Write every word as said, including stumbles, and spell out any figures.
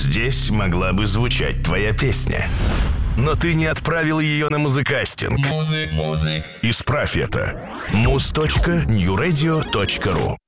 здесь могла бы звучать твоя песня. Но ты не отправил ее на музыкастинг. Музык, музык. Исправь это. муз точка нью радио точка ру